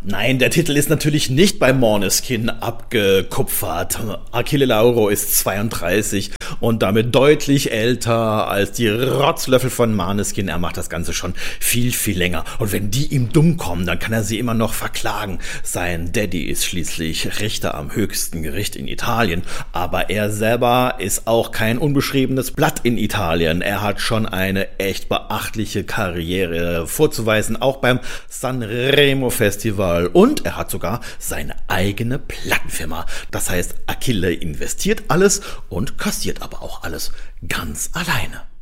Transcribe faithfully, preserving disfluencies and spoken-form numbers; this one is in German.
Nein, der Titel ist natürlich nicht bei Måneskin abgekupfert. Achille Lauro ist zweiunddreißig und damit deutlich älter als die Rotzlöffel von Måneskin. Er macht das Ganze schon viel, viel länger. Und wenn die ihm dumm kommen, dann kann er sie immer noch verklagen. Sein Daddy ist schließlich Richter am höchsten Gericht in Italien. Aber er selber ist auch kein unbeschriebenes Blatt in Italien. Er hat schon eine echt beachtliche Karriere vorzuweisen, auch beim Sanremo Festival. Und er hat sogar seine eigene Plattenfirma. Das heißt, Achille investiert alles und kassiert aber auch alles ganz alleine.